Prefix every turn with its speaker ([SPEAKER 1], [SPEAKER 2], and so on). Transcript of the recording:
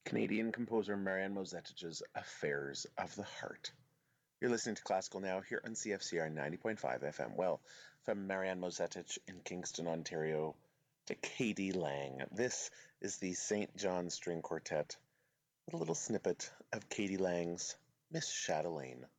[SPEAKER 1] Canadian composer Marianne Mozetich's Affairs of the Heart. You're listening to Classical Now here on CFCR 90.5 FM. Well, from Marianne Mozetich in Kingston, Ontario, to K.D. Lang. This is the St. John String Quartet with a little snippet of K.D. Lang's Miss Chatelaine.